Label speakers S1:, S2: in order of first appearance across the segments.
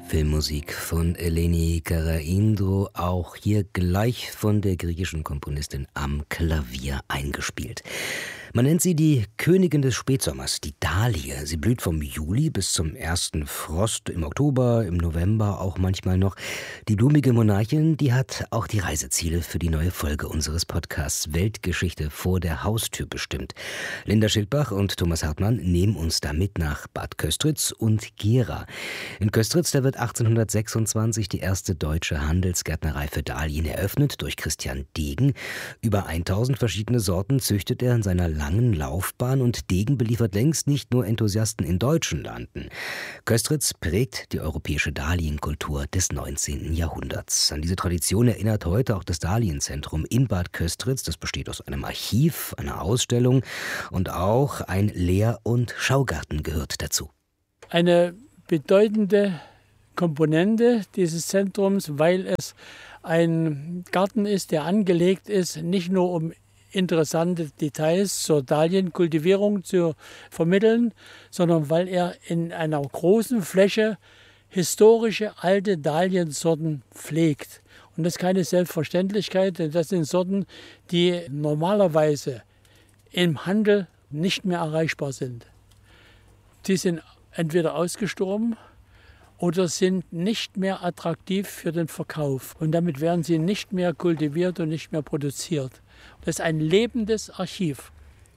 S1: Filmmusik von Eleni Karaindou, auch hier gleich von der griechischen Komponistin am Klavier eingespielt. Man nennt sie die Königin des Spätsommers, die Dahlie. Sie blüht vom Juli bis zum ersten Frost im Oktober, im November auch manchmal noch. Die blumige Monarchin, die hat auch die Reiseziele für die neue Folge unseres Podcasts Weltgeschichte vor der Haustür bestimmt. Linda Schildbach und Thomas Hartmann nehmen uns damit nach Bad Köstritz und Gera. In Köstritz, da wird 1826 die erste deutsche Handelsgärtnerei für Dahlien eröffnet durch Christian Degen. Über 1000 verschiedene Sorten züchtet er in seiner langen Laufbahn und Degen beliefert längst nicht nur Enthusiasten in deutschen Landen. Köstritz prägt die europäische Dahlienkultur des 19. Jahrhunderts. An diese Tradition erinnert heute auch das Dahlienzentrum in Bad Köstritz. Das besteht aus einem Archiv, einer Ausstellung und auch ein Lehr- und Schaugarten gehört dazu.
S2: Eine bedeutende Komponente dieses Zentrums, weil es ein Garten ist, der angelegt ist, nicht nur um interessante Details zur Dahlienkultivierung zu vermitteln, sondern weil er in einer großen Fläche historische alte Dahliensorten pflegt. Und das ist keine Selbstverständlichkeit, denn das sind Sorten, die normalerweise im Handel nicht mehr erreichbar sind. Die sind entweder ausgestorben oder sind nicht mehr attraktiv für den Verkauf. Und damit werden sie nicht mehr kultiviert und nicht mehr produziert. Das ist ein lebendes Archiv.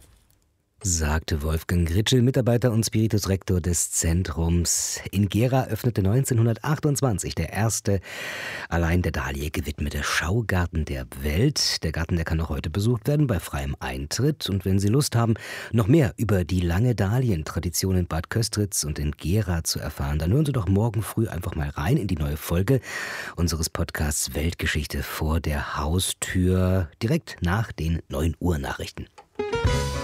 S1: Sagte Wolfgang Gritschel, Mitarbeiter und Spiritus Rector des Zentrums. In Gera öffnete 1928 der erste allein der Dahlie gewidmete Schaugarten der Welt. Der Garten, der kann auch heute besucht werden bei freiem Eintritt. Und wenn Sie Lust haben, noch mehr über die lange Dahlientradition in Bad Köstritz und in Gera zu erfahren, dann hören Sie doch morgen früh einfach mal rein in die neue Folge unseres Podcasts Weltgeschichte vor der Haustür, direkt nach den 9 Uhr Nachrichten.